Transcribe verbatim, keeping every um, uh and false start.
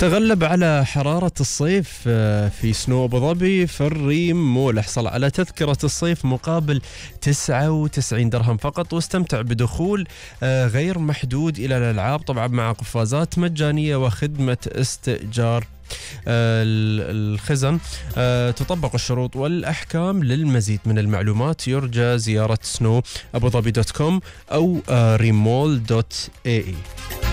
تغلب على حرارة الصيف في سنو أبو ظبي في الريم مول. احصل على تذكرة الصيف مقابل تسعة وتسعين درهم فقط، واستمتع بدخول غير محدود إلى الألعاب، طبعا مع قفازات مجانية وخدمة استئجار الخزن. تطبق الشروط والأحكام. للمزيد من المعلومات يرجى زيارة سنو أبو ظبي دوت كوم أو ريمول دوت اي اي.